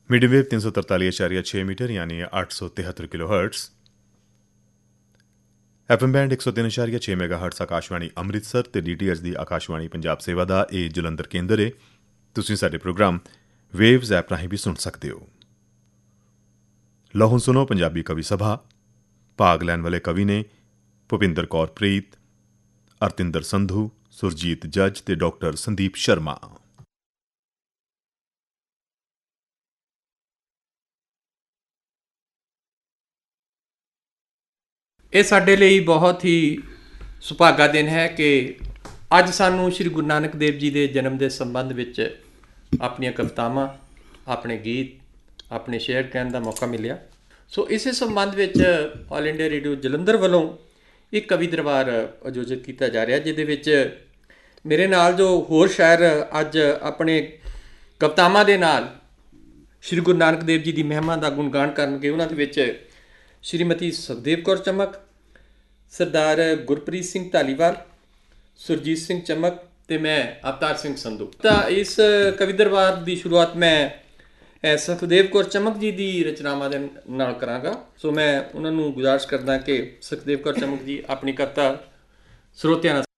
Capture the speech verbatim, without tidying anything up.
Medium wave तीन सौ तरतालीस आशारिया छः मीटर यानी आठ सौ तिहत्तर kilo hertz, F M band एक सौ तीन आशारिया छः मेगा हर्ट्स आकाशवाणी ਅੰਮ੍ਰਿਤਸਰ ਤੇ ਡੀ ਟੀ ਐਚ ਦੀ ਆਕਾਸ਼ਵਾਣੀ ਪੰਜਾਬ ਸੇਵਾ ਦਾ ਇਹ ਜਲੰਧਰ ਕੇਂਦਰ ਹੈ। ਤੁਸੀਂ ਸਾਡੇ ਪ੍ਰੋਗਰਾਮ ਵੇਵਜ਼ ਐਪ ਰਾਹੀਂ ਵੀ ਸੁਣ ਸਕਦੇ ਹੋ। ਲਓ ਹੁਣ ਸੁਣੋ ਪੰਜਾਬੀ ਕਵੀ ਸਭਾ। ਭਾਗ ਲੈਣ ਵਾਲੇ ਕਵੀ ਨੇ ਭੁਪਿੰਦਰ ਕੌਰ ਪ੍ਰੀਤ, ਅਰਤਿੰਦਰ ਸੰਧੂ, ਸੁਰਜੀਤ ਜੱਜ ਤੇ ਡਾਕਟਰ ਸੰਦੀਪ ਸ਼ਰਮਾ। ਇਹ ਸਾਡੇ ਲਈ ਬਹੁਤ ਹੀ ਸੁਭਾਗਾ ਦਿਨ ਹੈ ਕਿ ਅੱਜ ਸਾਨੂੰ ਸ਼੍ਰੀ ਗੁਰੂ ਨਾਨਕ ਦੇਵ ਜੀ ਦੇ ਜਨਮ ਦੇ ਸੰਬੰਧ ਵਿੱਚ ਆਪਣੀਆਂ ਕਵਿਤਾਵਾਂ, ਆਪਣੇ ਗੀਤ, ਆਪਣੇ ਸ਼ੇਅਰ ਕਹਿਣ ਦਾ ਮੌਕਾ ਮਿਲਿਆ। ਸੋ ਇਸੇ ਸੰਬੰਧ ਵਿੱਚ ਆਲ ਇੰਡੀਆ ਰੇਡੀਓ ਜਲੰਧਰ ਵੱਲੋਂ ਇੱਕ ਕਵੀ ਦਰਬਾਰ ਆਯੋਜਿਤ ਕੀਤਾ ਜਾ ਰਿਹਾ, ਜਿਹਦੇ ਵਿੱਚ ਮੇਰੇ ਨਾਲ ਜੋ ਹੋਰ ਸ਼ਾਇਰ ਅੱਜ ਆਪਣੇ ਕਵਿਤਾਵਾਂ ਦੇ ਨਾਲ ਸ਼੍ਰੀ ਗੁਰੂ ਨਾਨਕ ਦੇਵ ਜੀ ਦੀ ਮਹਿਮਾ ਦਾ ਗੁਣਗਾਨ ਕਰਨਗੇ। ਉਹਨਾਂ ਦੇ ਵਿੱਚ ਸ਼੍ਰੀਮਤੀ ਸੁਖਦੇਵ ਕੌਰ ਚਮਕ, ਸਰਦਾਰ ਗੁਰਪ੍ਰੀਤ ਸਿੰਘ ਧਾਲੀਵਾਲ, ਸੁਰਜੀਤ ਸਿੰਘ ਚਮਕ ਅਤੇ ਮੈਂ ਅਵਤਾਰ ਸਿੰਘ ਸੰਧੂ। ਤਾਂ ਇਸ ਕਵੀ ਦਰਬਾਰ ਦੀ ਸ਼ੁਰੂਆਤ ਮੈਂ ਸੁਖਦੇਵ ਕੌਰ ਚਮਕ ਜੀ ਦੀ ਰਚਨਾਵਾਂ ਦੇ ਨਾਲ ਕਰਾਂਗਾ। ਸੋ ਮੈਂ ਉਹਨਾਂ ਨੂੰ ਗੁਜ਼ਾਰਿਸ਼ ਕਰਦਾ ਕਿ ਸੁਖਦੇਵ ਕੌਰ ਚਮਕ ਜੀ ਆਪਣੀ ਕਵਿਤਾ ਸਰੋਤਿਆਂ ਨਾਲ